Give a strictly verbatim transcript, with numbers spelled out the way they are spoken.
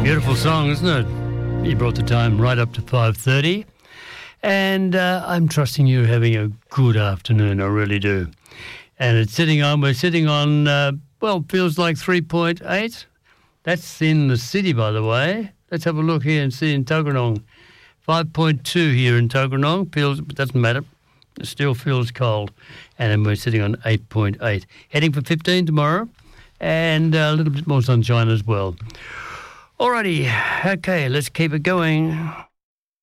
Beautiful song, isn't it? You brought the time right up to five thirty. And uh, I'm trusting you're having a good afternoon, I really do. And it's sitting on, we're sitting on, uh, well, feels like three point eight. That's in the city, by the way. Let's have a look here and see in Tuggeranong. five point two here in Tuggeranong. Feels, but doesn't matter. It still feels cold. And then we're sitting on eight point eight. Heading for fifteen tomorrow. And a little bit more sunshine as well. Alrighty, okay, let's keep it going.